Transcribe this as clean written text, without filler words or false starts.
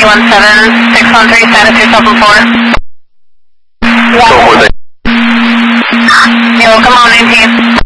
317, 613, status 374. Go for it. Yo, come on, 19.